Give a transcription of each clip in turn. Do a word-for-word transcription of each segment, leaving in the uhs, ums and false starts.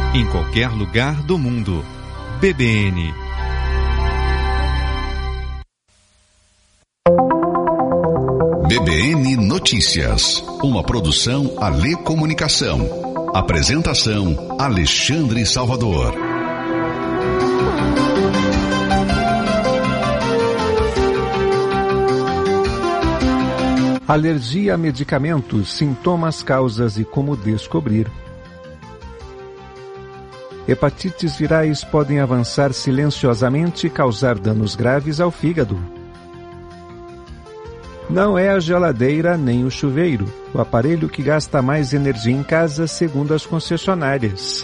em qualquer lugar do mundo. B B N. B B N Notícias, uma produção Alê Comunicação. Apresentação Alexandre Salvador. Alergia a medicamentos, sintomas, causas e como descobrir. Hepatites virais podem avançar silenciosamente e causar danos graves ao fígado. Não é a geladeira nem o chuveiro, o aparelho que gasta mais energia em casa, segundo as concessionárias.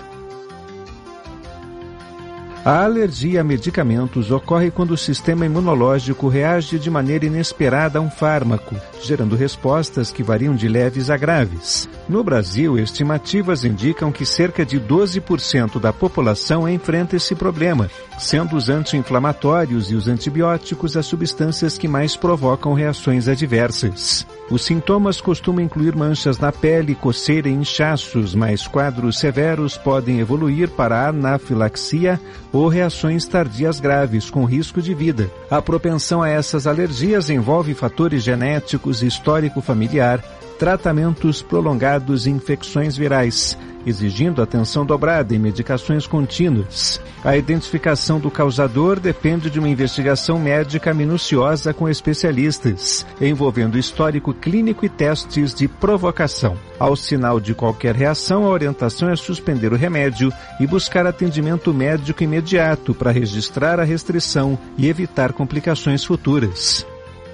A alergia a medicamentos ocorre quando o sistema imunológico reage de maneira inesperada a um fármaco, gerando respostas que variam de leves a graves. No Brasil, estimativas indicam que cerca de doze por cento da população enfrenta esse problema, sendo os anti-inflamatórios e os antibióticos as substâncias que mais provocam reações adversas. Os sintomas costumam incluir manchas na pele, coceira e inchaços, mas quadros severos podem evoluir para anafilaxia ou reações tardias graves, com risco de vida. A propensão a essas alergias envolve fatores genéticos, histórico familiar, tratamentos prolongados e infecções virais, exigindo atenção dobrada e medicações contínuas. A identificação do causador depende de uma investigação médica minuciosa com especialistas, envolvendo histórico clínico e testes de provocação. Ao sinal de qualquer reação, a orientação é suspender o remédio e buscar atendimento médico imediato para registrar a restrição e evitar complicações futuras.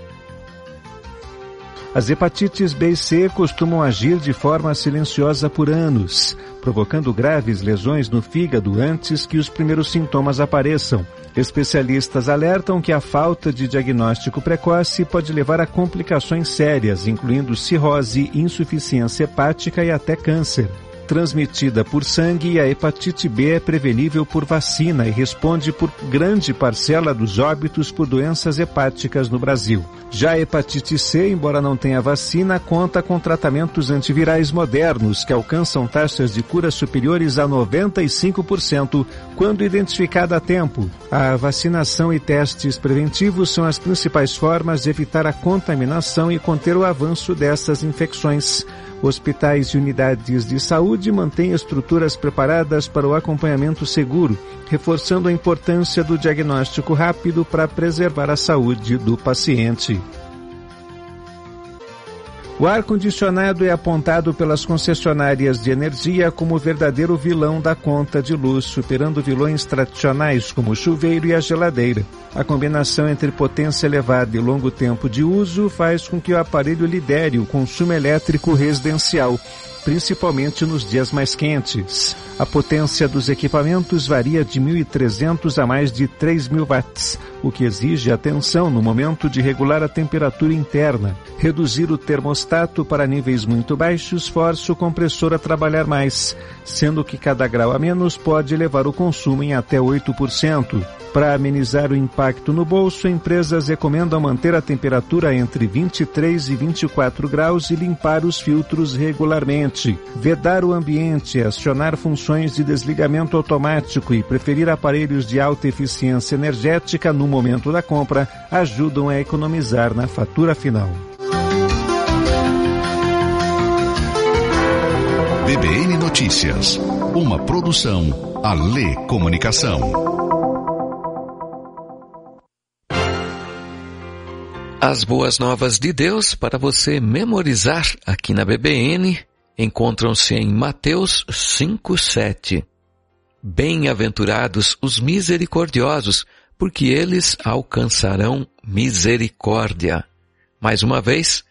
As hepatites B e C costumam agir de forma silenciosa por anos, provocando graves lesões no fígado antes que os primeiros sintomas apareçam. Especialistas alertam que a falta de diagnóstico precoce pode levar a complicações sérias, incluindo cirrose, insuficiência hepática e até câncer. Transmitida por sangue, a hepatite B é prevenível por vacina e responde por grande parcela dos óbitos por doenças hepáticas no Brasil. Já a hepatite C, embora não tenha vacina, conta com tratamentos antivirais modernos que alcançam taxas de cura superiores a noventa e cinco por cento quando identificada a tempo. A vacinação e testes preventivos são as principais formas de evitar a contaminação e conter o avanço dessas infecções. Hospitais e unidades de saúde mantêm estruturas preparadas para o acompanhamento seguro, reforçando a importância do diagnóstico rápido para preservar a saúde do paciente. O ar-condicionado é apontado pelas concessionárias de energia como o verdadeiro vilão da conta de luz, superando vilões tradicionais como o chuveiro e a geladeira. A combinação entre potência elevada e longo tempo de uso faz com que o aparelho lidere o consumo elétrico residencial, principalmente nos dias mais quentes. A potência dos equipamentos varia de mil e trezentos a mais de três mil watts, o que exige atenção no momento de regular a temperatura interna. Reduzir o termostato para níveis muito baixos força o compressor a trabalhar mais, sendo que cada grau a menos pode elevar o consumo em até oito por cento. Para amenizar o impacto no bolso, empresas recomendam manter a temperatura entre vinte e três e vinte e quatro graus e limpar os filtros regularmente. Vedar o ambiente, acionar funções de desligamento automático e preferir aparelhos de alta eficiência energética no momento da compra ajudam a economizar na fatura final. B B N Notícias, uma produção Alê Comunicação. As boas novas de Deus para você memorizar aqui na B B N encontram-se em Mateus cinco, sete. Bem-aventurados os misericordiosos, porque eles alcançarão misericórdia. Mais uma vez,